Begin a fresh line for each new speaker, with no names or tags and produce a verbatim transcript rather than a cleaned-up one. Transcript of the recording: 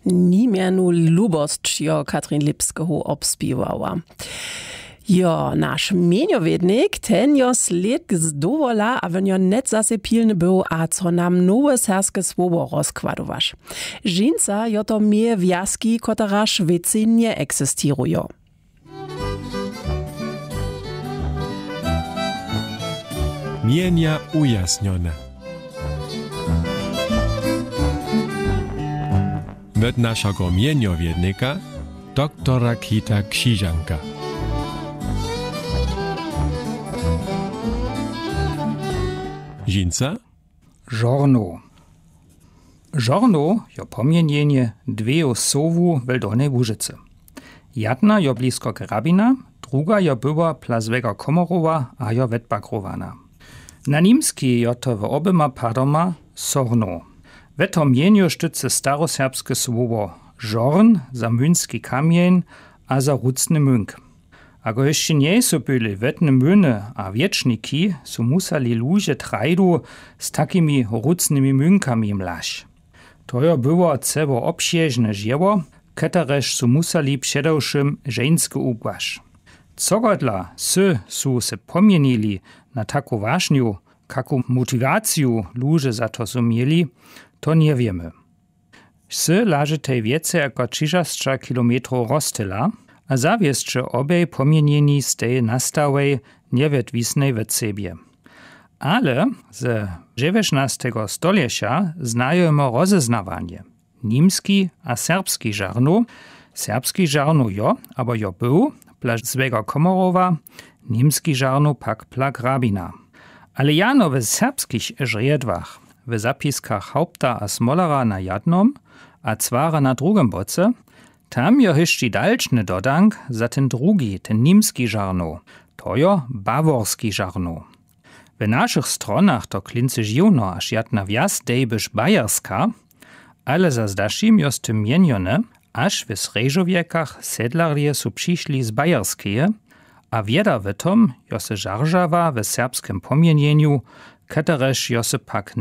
Nimienu lubost jo Katrin Lipskeho obspiewała. Jo, nasz mieniowiednik, ten jo sled z dowola, a wenn jo net zase pilny był, a co nam nowe serskie słowo rozkładowasz. Żinca jo to mehr wjaski, kotara Szwecy nie egzystirują.
Mienia ujasnione. Met naszego mieniowiednika, doktora Kita Krzyżanka. Żinca?
Żorno. Żorno jo pomienienie dwie osobu w Dolnej Łużycy. Jedna jo blisko Grabina, druga jo była Plazwega Komorowa, a jo wetbakrowana. Na nimski jo to w obema padoma Sorno. W to mieniu sztyce staroserbskie słowo żorn za münski kamień, a za rucny münk. A go jeszcze nie są byli wetne młyny a wieczniki, so musali ludzie trajdu z takimi rucnymi mynkami mlaś. To jo było cebo obsieżne dzieło, ketereż so musali przedewszym żeńskie ugłasz. Cogodla sy su se pomienili na taką ważniu, kaką motywację ludzie za to su mieli, to nie wiemy. Sy laży tej wiece jako trzydzieści kilometrów roztyla, a zawieszcze obej pomienieni z tej nastałej niewiedwisnej w sobie. Ale z dziewiętnastego stoliecia znajemy rozeznawanie. Nimski a serbski żarnu. Serbski żarnu jo, abo jo był, Plazwega Komorowa, nimski żarnu pak pla Grabina. Ale jano w serbskich żriedwach, w zapiskach Haupta a Smolara na jednom, a Cwara na drugim boce, tam jo jeszcze dalszny dodank za ten drugi, ten nimski żarnu, to jo baworski żarnu. W naszych stronach to klincy dziwno, aż jadna wjazd dejbysz bajerska, ale za zdaszim jo z tym mienione, aż w sreżowiekach sedlarje su przyszli z bajerskie, a wieda w tom jo se żarżawa w serbskim pomienieniu, ketereż jo se pak